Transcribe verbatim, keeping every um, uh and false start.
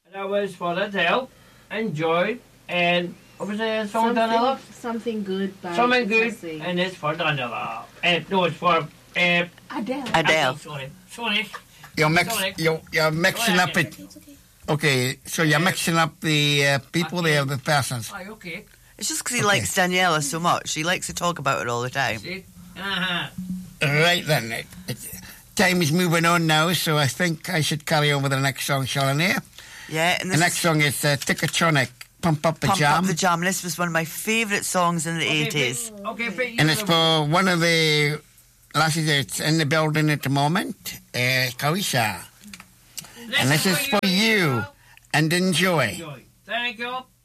That was for Adele and Joy and what was the song, Daniela? Something good by Something good, Cassie. and it's for Daniela. Uh, no, it's for uh, Adele. Adele. Adele. Sorry, sorry. You're, mix, Sorry. you're, you're mixing up it. Okay, so you're mixing up the uh, people Okay. there, the persons. Oh, okay. It's just because he Okay. likes Daniela so much. He likes to talk about it all the time. See? Uh-huh. Right then. It, it, time is moving on now, so I think I should carry on with the next song, shall I? Near? Yeah, and The this next is song is uh, Tickatronic, Pump Up the Pump Jam. Up the Jam. This was one of my favourite songs in the Okay, eighties. Pete. Okay, Pete, And you it's the- for one of the lasses that's in the building at the moment, uh, Kawisha. And this is for you. And enjoy. Enjoy. Thank you.